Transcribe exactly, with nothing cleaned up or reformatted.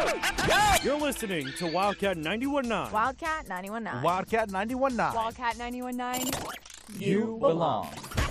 You're listening to Wildcat ninety-one point nine. Wildcat ninety-one point nine. Wildcat ninety-one point nine. Wildcat ninety-one point nine. You belong.